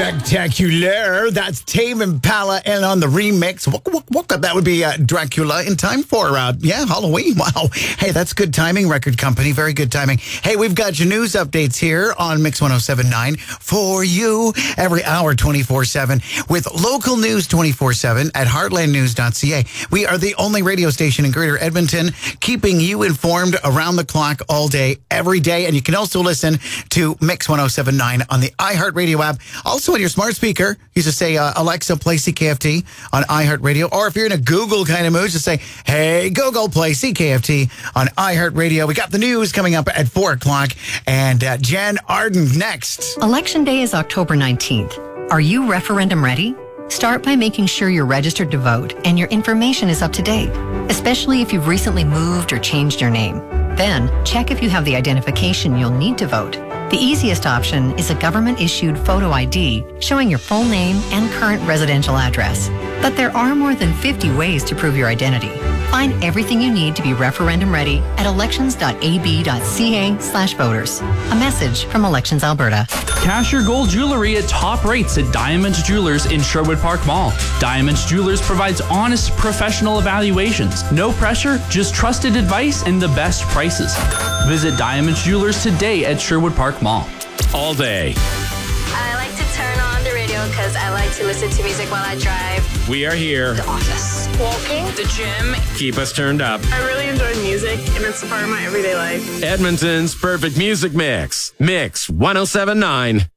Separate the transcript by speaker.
Speaker 1: Spectacular. That's Tame Impala, and on the remix, that would be Dracula in time for, Halloween. Wow. Hey, that's good timing, record company. Very good timing. Hey, we've got your news updates here on Mix 107.9 for you every hour, 24/7, with local news 24/7 at heartlandnews.ca. We are the only radio station in Greater Edmonton keeping you informed around the clock all day, every day. And you can also listen to Mix 107.9 on the iHeartRadio app. Also on your smart speaker, you just say, Alexa, play CKFT on iHeartRadio. Or if you're in a Google kind of mood, just say, hey, Google, play CKFT on iHeartRadio. We got the news coming up at 4 o'clock. And Jen Arden next.
Speaker 2: Election day is October 19th. Are you referendum ready? Start by making sure you're registered to vote and your information is up to date, especially if you've recently moved or changed your name. Then, check if you have the identification you'll need to vote. The easiest option is a government-issued photo ID showing your full name and current residential address. But there are more than 50 ways to prove your identity. Find everything you need to be referendum ready at elections.ab.ca/voters. A message from Elections Alberta.
Speaker 3: Cash your gold jewelry at top rates at Diamonds Jewelers in Sherwood Park Mall. Diamonds Jewelers provides honest, professional evaluations. No pressure, just trusted advice and the best prices. Visit Diamonds Jewelers today at Sherwood Park Mall.
Speaker 4: All day.
Speaker 5: I like to turn on the radio because I like to listen to music while I drive.
Speaker 4: We are here.
Speaker 5: The office. Walking. The gym.
Speaker 4: Keep us turned up.
Speaker 6: I really enjoy music, and it's a part of my everyday life.
Speaker 4: Edmonton's perfect music mix. Mix 107.9.